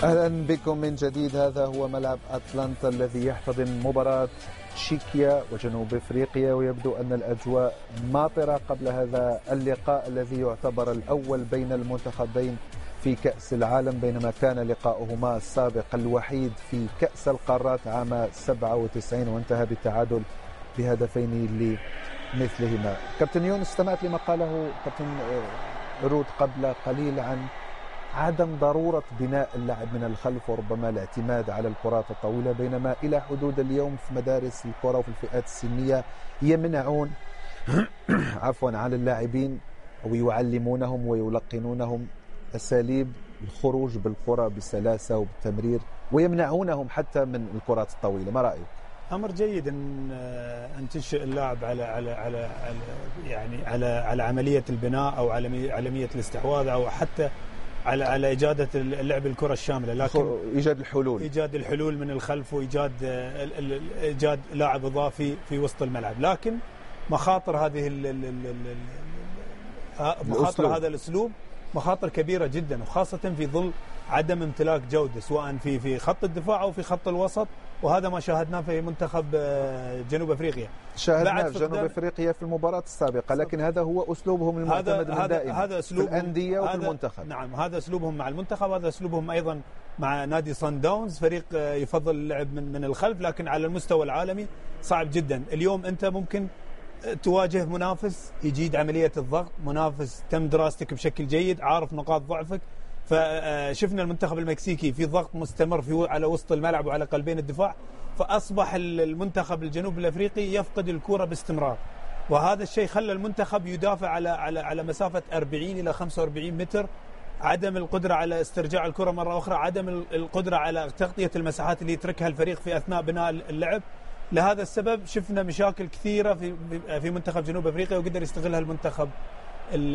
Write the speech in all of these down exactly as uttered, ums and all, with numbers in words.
أهلا بكم من جديد. هذا هو ملعب أتلانتا الذي يحتضن مباراة تشيكيا وجنوب أفريقيا، ويبدو أن الأجواء ماطرة قبل هذا اللقاء الذي يعتبر الأول بين المنتخبين في كأس العالم، بينما كان لقاؤهما السابق الوحيد في كأس القارات عام سبعة وتسعين وانتهى بالتعادل بهدفين لمثلهما. كابتن يونس، استمعت لما قاله كابتن رود قبل قليل عن عدم ضرورة بناء اللعب من الخلف وربما الاعتماد على الكرات الطويلة، بينما إلى حدود اليوم في مدارس الكرة وفي الفئات السنية يمنعون عفوا على اللاعبين ويعلمونهم ويلقنونهم أساليب الخروج بالكرة بسلاسة وبالتمرير، ويمنعونهم حتى من الكرات الطويلة. ما رأيك؟ أمر جيد أن أن تنشئ اللاعب على على على يعني على على عملية البناء أو على عملية الاستحواذ أو حتى على على إجادة اللعب الكرة الشاملة، لكن إيجاد الحلول إيجاد الحلول من الخلف وإيجاد إيجاد لاعب إضافي في وسط الملعب. لكن مخاطر هذه مخاطر هذا الأسلوب مخاطر كبيرة جدا، وخاصة في ظل عدم امتلاك جودة سواء في في خط الدفاع أو في خط الوسط، وهذا ما شاهدناه في منتخب جنوب أفريقيا. شاهدناه في جنوب أفريقيا في المباراة السابقة، لكن هذا هو أسلوبهم المعتمد من دائما هذا أسلوب في الأندية وفي المنتخب. نعم، هذا أسلوبهم مع المنتخب، هذا أسلوبهم أيضا مع نادي صن داونز، فريق يفضل اللعب من من الخلف، لكن على المستوى العالمي صعب جدا. اليوم أنت ممكن تواجه منافس يجيد عملية الضغط، منافس تم دراستك بشكل جيد، عارف نقاط ضعفك. فشفنا المنتخب المكسيكي في ضغط مستمر في على وسط الملعب وعلى قلبين الدفاع، فأصبح المنتخب الجنوب الأفريقي يفقد الكرة باستمرار، وهذا الشيء خلى المنتخب يدافع على على على مسافة أربعين إلى خمسة وأربعين متر، عدم القدرة على استرجاع الكرة مرة أخرى، عدم القدرة على تغطية المساحات اللي يتركها الفريق في أثناء بناء اللعب. لهذا السبب شفنا مشاكل كثيرة في في منتخب جنوب أفريقيا، وقدر يستغلها المنتخب ال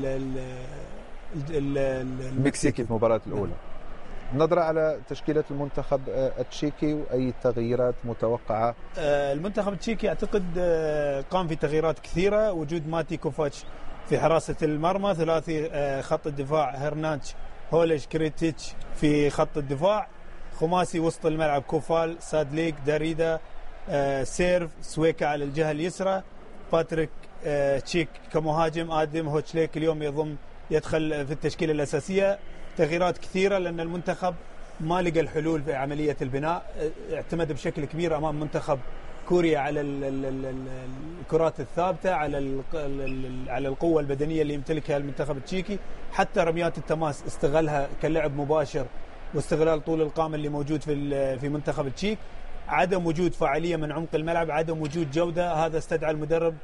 ال المكسيكي في المباراة الأولى. نظرة على تشكيلة المنتخب التشيكي وأي تغييرات متوقعة؟ المنتخب التشيكي أعتقد قام في تغييرات كثيرة، وجود ماتي كوفاتش في حراسة المرمى، ثلاثي خط الدفاع هرنانش هوليش كريتيتش في خط الدفاع، خماسي وسط الملعب كوفال سادليك داريدا سيرف سويكا على الجهة اليسرى، باتريك تشيك كمهاجم، آدم هوتشليك اليوم يضم يدخل في التشكيلة الأساسية. تغييرات كثيرة لأن المنتخب ما لقى الحلول في عملية البناء، اعتمد بشكل كبير أمام منتخب كوريا على الكرات الثابتة، على على القوة البدنية اللي يمتلكها المنتخب التشيكي، حتى رميات التماس استغلها كلعب مباشر واستغلال طول القامة اللي موجود في في منتخب التشيك. عدم وجود فاعلية من عمق الملعب، عدم وجود جودة، هذا استدعى المدرب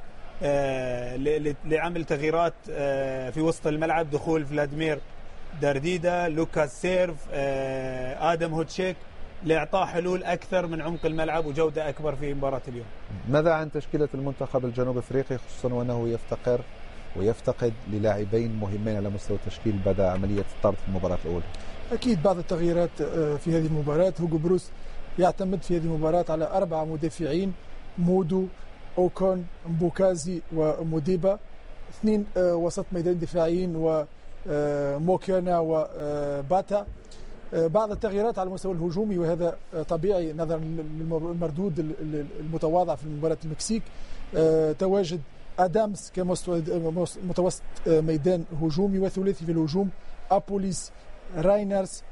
لعمل تغييرات في وسط الملعب، دخول فلاديمير دارديدا، لوكاس سيرف، آدم هوتشيك، لإعطاء حلول أكثر من عمق الملعب وجودة أكبر في مباراة اليوم. ماذا عن تشكيلة المنتخب الجنوب أفريقي، خصوصا وأنه يفتقر ويفتقد للاعبين مهمين على مستوى التشكيل بعد عملية الطرد في المباراة الأولى؟ أكيد بعض التغييرات في هذه المباراة. هوغو بروس يعتمد في هذه المباراة على أربعة مدافعين، مودو، أوكون، مبوكازي وموديبا، اثنين وسط ميدان دفاعيين وموكيانا وباتا. بعض التغييرات على المستوى الهجومي، وهذا طبيعي نظرا للمردود المتواضع في مباراة المكسيك. تواجد أدامس كمتوسط ميدان هجومي وثلاثي في الهجوم، أبوليس، راينرز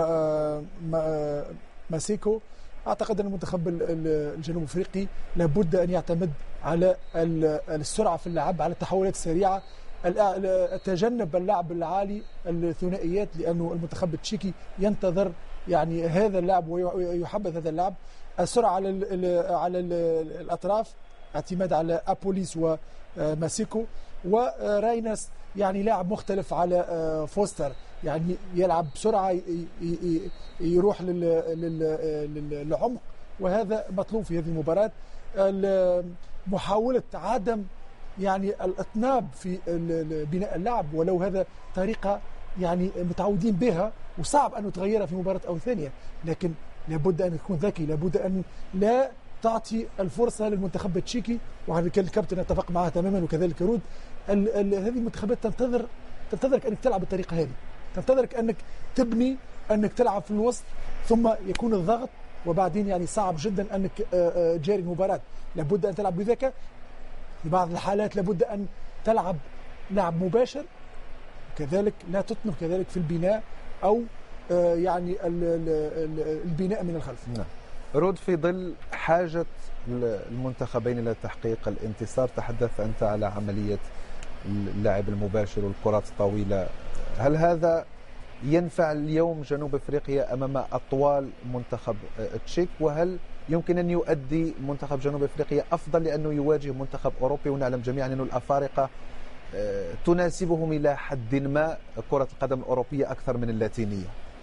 وماسيكو. أعتقد أن المنتخب الجنوب أفريقي لابد أن يعتمد على السرعة في اللعب، على التحولات السريعة، تجنب اللعب العالي الثنائيات، لأنه المنتخب التشيكي ينتظر يعني هذا اللعب ويحبذ هذا اللعب. السرعة على ال على ال الأطراف، اعتماد على أبوليس وماسيكو، وراينس يعني لاعب مختلف على فوستر، يعني يلعب بسرعة، يروح للعمق، وهذا مطلوب في هذه المباراة. محاولة عدم يعني الاطناب في بناء اللعب، ولو هذا طريقة يعني متعودين بها وصعب أن تغيرها في مباراة أو ثانية، لكن لابد أن يكون ذكي، لابد أن لا تعطي الفرصة للمنتخب التشيكي. وعلى الكابتن اتفق معها تماما وكذلك رود. هذه المنتخبات تنتظر تنتظرك أنك تلعب بالطريقة هذه، تنتظرك أنك تبني أنك تلعب في الوسط ثم يكون الضغط، وبعدين يعني صعب جدا أنك جاري المباراة. لابد أن تلعب بذكاء، في بعض الحالات لابد أن تلعب لعب مباشر، كذلك لا تطنب كذلك في البناء أو يعني البناء من الخلف. نعم. رود، في ظل حاجة المنتخبين إلى تحقيق الانتصار، تحدث أنت على عملية اللعب المباشر والكرات الطويلة، هل هذا ينفع اليوم جنوب أفريقيا أمام أطوال منتخب تشيك؟ وهل يمكن أن يؤدي منتخب جنوب أفريقيا أفضل لأنه يواجه منتخب أوروبي، ونعلم جميعا أن الأفارقة تناسبهم إلى حد ما كرة القدم الأوروبية أكثر من اللاتينية؟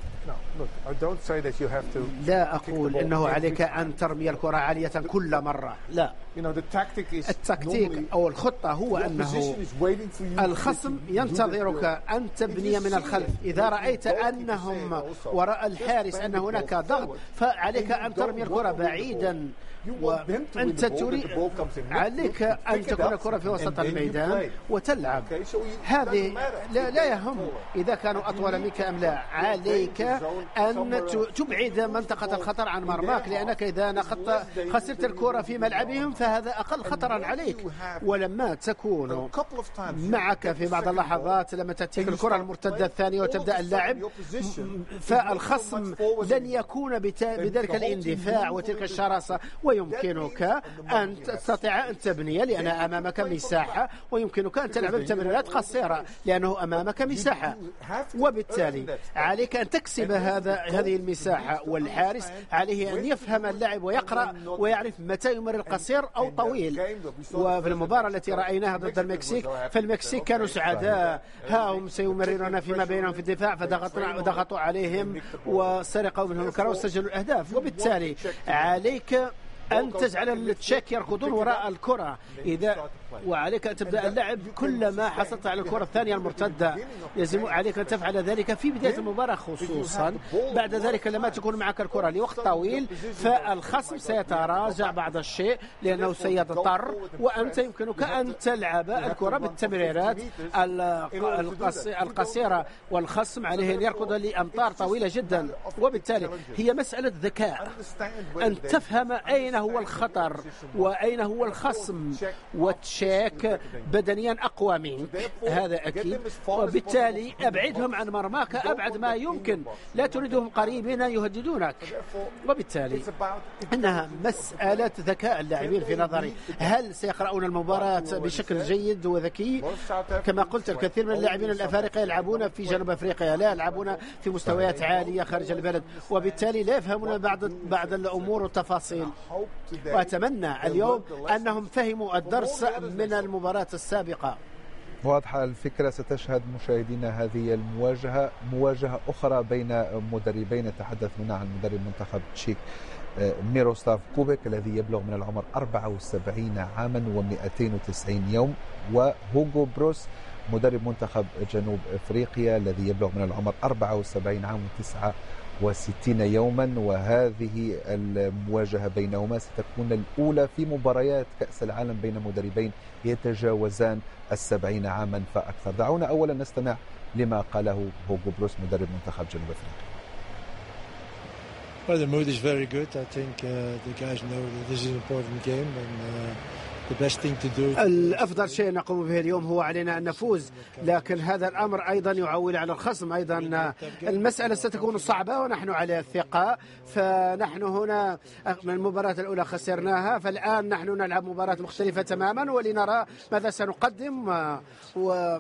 لا أقول إنه عليك أن ترمي الكرة عالية كل مرة، لا. التكتيك أو الخطة هو أنه الخصم ينتظرك أن تبني من الخلف. إذا رأيت أنهم وراء الحارس أن هناك ضغط، فعليك أن ترمي الكرة بعيدا، وأنت تريد عليك أن تكون الكرة في وسط الميدان وتلعب. هذه لا, لا يهم إذا كانوا أطول منك أم لا، عليك أن تبعد منطقة الخطر عن مرماك، لأنك إذا خسرت الكرة في ملعبهم فهذا أقل خطرا عليك. ولما تكون معك في بعض اللحظات لما تأتيك الكرة المرتدة الثانية وتبدأ اللعب، فالخصم لن يكون بذلك الاندفاع وتلك الشراسة، ويمكنك أن تستطيع أن تبني لأن أمامك مساحة، ويمكنك أن تلعب بتمريرات قصيرة لأنه أمامك مساحة، وبالتالي عليك أن تكسب هذا هذه المساحة. والحارس عليه أن يفهم اللعب ويقرأ ويعرف متى يمرر قصير أو طويل. وفي المباراة التي رأيناها ضد المكسيك، فالمكسيك كانوا سعداء، ها هم سيمررون فيما بينهم في الدفاع، فضغطوا عليهم وسرقوا منهم الكرة وسجلوا الأهداف. وبالتالي عليك أن تجعل التشيك يركضون وراء الكرة إذا وعليك أن تبدأ اللعب كلما حصلت على الكرة الثانية المرتدة. يجب عليك أن تفعل ذلك في بداية المباراة خصوصا. بعد ذلك لما تكون معك الكرة لوقت طويل فالخصم سيتراجع بعض الشيء لأنه سيضطر، وأنت يمكنك أن تلعب الكرة بالتمريرات القصيرة، والخصم عليه أن يركض لأمتار طويلة جدا. وبالتالي هي مسألة ذكاء أن تفهم أين هو الخطر وأين هو الخصم، وتشيك بدنيا أقوى منك، هذا أكيد. وبالتالي أبعدهم عن مرماك أبعد ما يمكن، لا تريدهم قريبين يهددونك. وبالتالي إنها مسألة ذكاء اللاعبين في نظري. هل سيقرؤون المباراة بشكل جيد وذكي؟ كما قلت الكثير من اللاعبين الأفارقة يلعبون في جنوب أفريقيا، لا يلعبون في مستويات عالية خارج البلد، وبالتالي لا يفهمون بعض بعض الأمور والتفاصيل. وأتمنى اليوم أنهم فهموا الدرس من المباراة السابقة. واضحة الفكرة. ستشهد مشاهدينا هذه المواجهة مواجهة أخرى بين مدربين. نتحدث هنا عن مدرب منتخب تشيك ميروسلاف كوبيك الذي يبلغ من العمر أربعة وسبعين عاما ومئتين وتسعين يوم، وهوغو بروس مدرب منتخب جنوب أفريقيا الذي يبلغ من العمر أربعة وسبعين عام وتسعة وستين يوما. وهذه المواجهة بينهما ستكون الأولى في مباريات كأس العالم بين مدربين يتجاوزان السبعين عاما فأكثر. دعونا أولا نستمع لما قاله هوغو بروس مدرب منتخب جنوب أفريقيا. Well, the mood is very good. I think uh, the guys know that this is an important game and uh, the best thing to do. الأفضل شيء نقوم به اليوم هو علينا أن نفوز، لكن هذا الأمر أيضا يعول على الخصم. أيضا المسألة ستكون صعبة ونحن على الثقة، فنحن هنا من المباراة الأولى خسرناها، فالآن نحن نلعب مباراة مختلفة تماما ولنرى ماذا سنقدم. و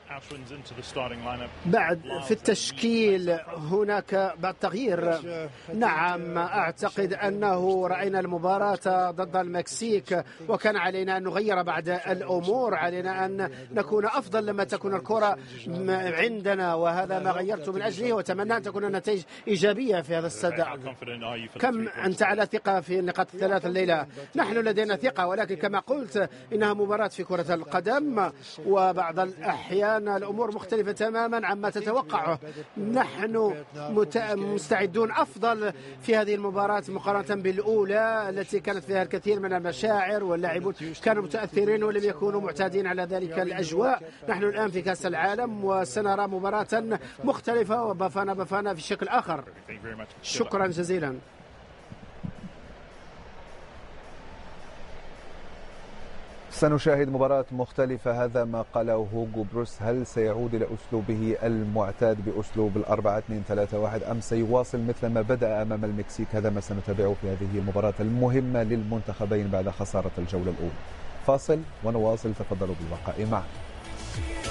بعد في التشكيل هناك بعد تغيير. نعم أعتقد أنه رأينا المباراة ضد المكسيك وكان علينا أن نغير بعد الأمور، علينا أن نكون أفضل لما تكون الكرة عندنا، وهذا ما غيرت من أجله، وأتمنى أن تكون النتائج إيجابية في هذا الصدع. كم أنت على ثقة في النقاط الثلاث الليلة؟ نحن لدينا ثقة، ولكن كما قلت إنها مباراة في كرة القدم، وبعض الأحيان أن الأمور مختلفة تماما عما تتوقعه. نحن مستعدون أفضل في هذه المباراة مقارنة بالأولى التي كانت فيها الكثير من المشاعر، واللاعبون كانوا متأثرين ولم يكونوا معتادين على ذلك الأجواء. نحن الآن في كأس العالم وسنرى مباراة مختلفة وبافانا بافانا في شكل آخر. شكرا جزيلا. سنشاهد مباراة مختلفة، هذا ما قاله هوغو بروس. هل سيعود إلى أسلوبه المعتاد بأسلوب الأربعة اثنين ثلاثة واحد أم سيواصل مثل ما بدأ أمام المكسيك؟ هذا ما سنتابعه في هذه المباراة المهمة للمنتخبين بعد خسارة الجولة الأولى. فاصل ونواصل، تفضلوا بالبقاء معنا.